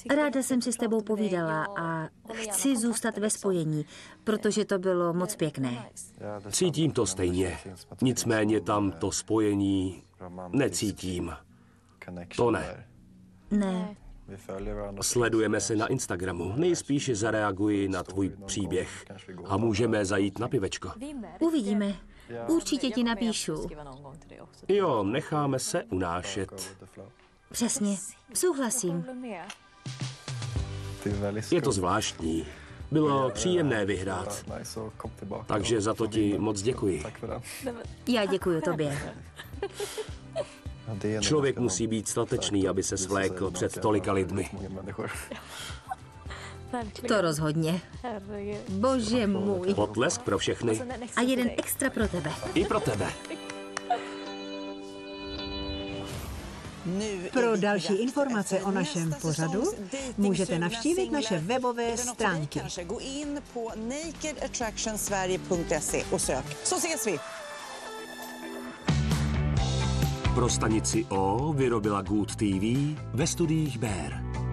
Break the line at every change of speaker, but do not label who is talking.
Ráda jsem si s tebou povídala a chci zůstat ve spojení, protože to bylo moc pěkné.
Cítím to stejně. Nicméně tam to spojení necítím. To ne.
Ne.
Sledujeme se na Instagramu. Nejspíš zareaguji na tvůj příběh a můžeme zajít na pivečko.
Uvidíme. Určitě ti napíšu.
Jo, necháme se unášet.
Přesně. Souhlasím.
Je to zvláštní. Bylo příjemné vyhrát. Takže za to ti moc děkuji.
Já děkuji tobě.
Člověk musí být statečný, aby se svlékl před tolika lidmi.
To rozhodně. Bože můj.
Potlesk pro všechny.
A jeden extra pro tebe.
I pro tebe.
Pro další informace o našem pořadu můžete navštívit naše webové stránky.
Gå in på nakedattractionsverige.se och sök. Så ses vi!
Pro stanici O vyrobila Good TV ve studiích Bear.